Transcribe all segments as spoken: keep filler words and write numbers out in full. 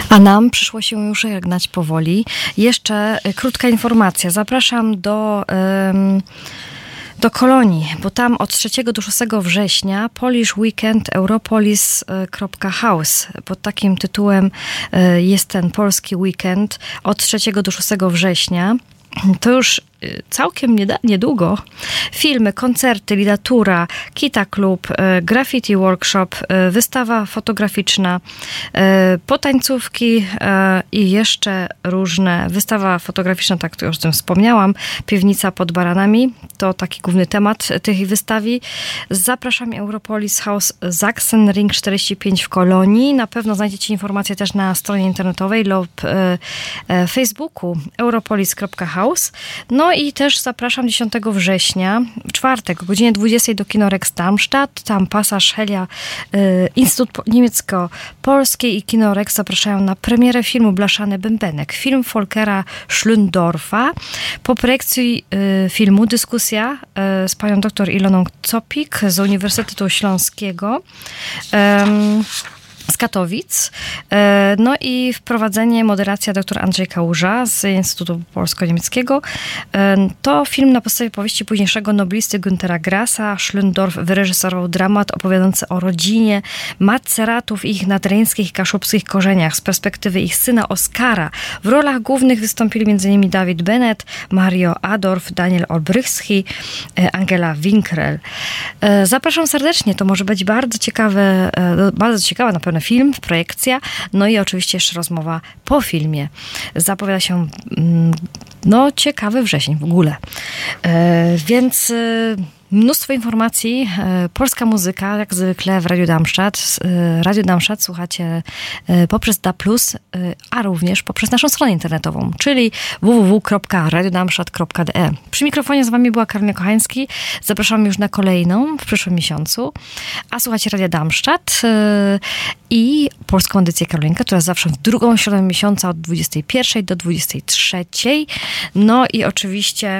A nam przyszło się już żegnać powoli. Jeszcze krótka informacja. Zapraszam do... Um, do Kolonii, bo tam od trzeciego do szóstego września Polish Weekend Europolis kropka house. Pod takim tytułem jest ten polski weekend od trzeciego do szóstego września. To już całkiem niedługo. Filmy, koncerty, literatura, Kita Klub, graffiti workshop, wystawa fotograficzna, potańcówki i jeszcze różne. Wystawa fotograficzna, tak to już o tym wspomniałam. Piwnica pod Baranami, to taki główny temat tych wystawi. Zapraszam, Europolis House Sachsenring czterdzieści pięć w Kolonii. Na pewno znajdziecie informacje też na stronie internetowej lub Facebooku europolis kropka house. No i też zapraszam dziesiątego września, czwartek, o godzinie dwudziestej do Kino Rex Darmstadt. Tam Pasaż Helia, y, Instytut Niemiecko-Polski i Kino Rex zapraszają na premierę filmu Blaszany Bębenek. Film Volkera Schlöndorfa. Po projekcji y, filmu dyskusja y, z panią doktor Iloną Copik z Uniwersytetu Śląskiego. Um, z Katowic. No i wprowadzenie, moderacja dr Andrzej Kałuża z Instytutu Polsko-Niemieckiego. To film na podstawie powieści późniejszego noblisty Güntera Grassa. Schlöndorff wyreżyserował dramat opowiadający o rodzinie Maceratów i ich nadreńskich i kaszubskich korzeniach z perspektywy ich syna Oskara. W rolach głównych wystąpili m.in. David Bennett, Mario Adorf, Daniel Olbrychski, Angela Winkrel. Zapraszam serdecznie, to może być bardzo ciekawe, bardzo ciekawa na pewno film, projekcja, no i oczywiście jeszcze rozmowa po filmie. Zapowiada się no ciekawy wrzesień w ogóle. E, więc e, mnóstwo informacji. E, polska muzyka, jak zwykle w Radiu Darmstadt. E, Radio Darmstadt słuchacie e, poprzez D A plus, e, a również poprzez naszą stronę internetową, czyli w w w kropka radio darmstadt kropka d e. Przy mikrofonie z wami była Karolina Kochański. Zapraszam już na kolejną w przyszłym miesiącu. A słuchacie Radia Darmstadt e, i polską edycję Karolinka, która jest zawsze w drugą środę miesiąca od dwudziestej pierwszej do dwudziestej trzeciej. No i oczywiście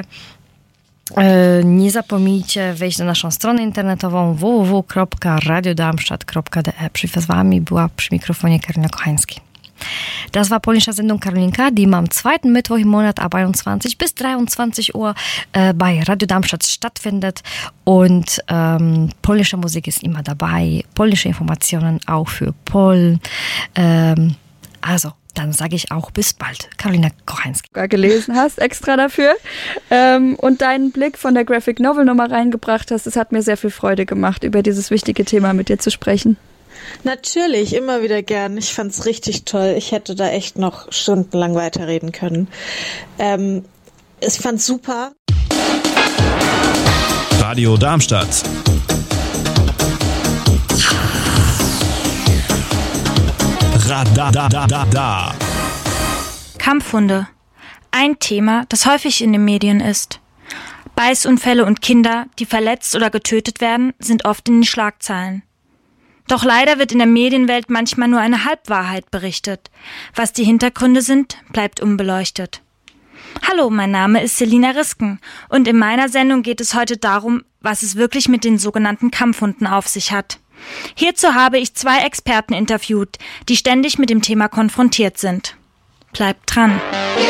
nie zapomnijcie wejść na naszą stronę internetową w w w kropka radio darmstadt kropka d e. Przy wami była przy mikrofonie Karolina Kochański. Das war polnische Sendung Karolinka, die am zweiten Mittwoch im Monat ab einundzwanzig bis dreiundzwanzig Uhr äh, bei Radio Darmstadt stattfindet und ähm, polnische Musik ist immer dabei, polnische Informationen auch für Polen. Ähm, also, dann sage ich auch bis bald. Karolina Kochański. Gelesen hast, extra dafür. Ähm, und deinen Blick von der Graphic Novel nochmal reingebracht hast. Es hat mir sehr viel Freude gemacht, über dieses wichtige Thema mit dir zu sprechen. Natürlich, immer wieder gern. Ich fand's richtig toll. Ich hätte da echt noch stundenlang weiterreden können. Ähm, ich fand's super. Radio Darmstadt. Radadadada. Kampfhunde. Ein Thema, das häufig in den Medien ist. Beißunfälle und Kinder, die verletzt oder getötet werden, sind oft in den Schlagzeilen. Doch leider wird in der Medienwelt manchmal nur eine Halbwahrheit berichtet. Was die Hintergründe sind, bleibt unbeleuchtet. Hallo, mein Name ist Selina Risken und in meiner Sendung geht es heute darum, was es wirklich mit den sogenannten Kampfhunden auf sich hat. Hierzu habe ich zwei Experten interviewt, die ständig mit dem Thema konfrontiert sind. Bleibt dran!